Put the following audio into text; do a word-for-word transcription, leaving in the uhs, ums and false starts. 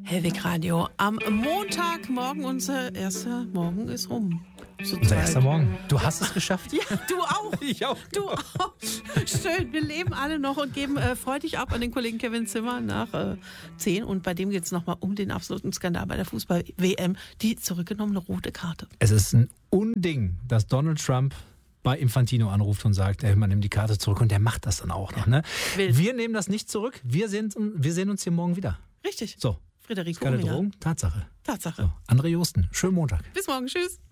Hellwig Radio am Montagmorgen. Unser erster Morgen ist rum. So Unser erster Morgen. Du hast es geschafft. Ja, du auch. Ich auch. Du auch. Schön, wir leben alle noch und geben äh, freudig ab an den Kollegen Kevin Zimmer nach äh, zehn. Und bei dem geht es nochmal um den absoluten Skandal bei der Fußball-W M, die zurückgenommene rote Karte. Es ist ein Unding, dass Donald Trump bei Infantino anruft und sagt, hey, man nimmt die Karte zurück, und der macht das dann auch noch. Ne? Wir nehmen das nicht zurück. Wir, sind, wir sehen uns hier morgen wieder. Richtig. So. Friederike Keine Ominger. Drohung, Tatsache. Tatsache. So, André Josten, schönen Montag. Bis morgen, tschüss.